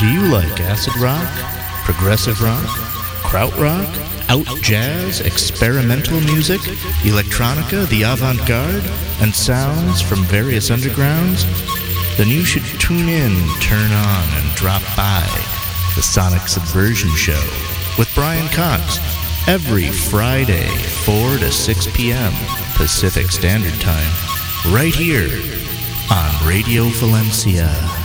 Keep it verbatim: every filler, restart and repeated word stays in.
Do you like acid rock, progressive rock, krautrock, out jazz, experimental music, electronica, the avant-garde, and sounds from various undergrounds? Then you should tune in, turn on, and drop by the Sonic Subversion Show with Brian Cox every Friday, four to six p.m. Pacific Standard Time, right here on Radio Valencia.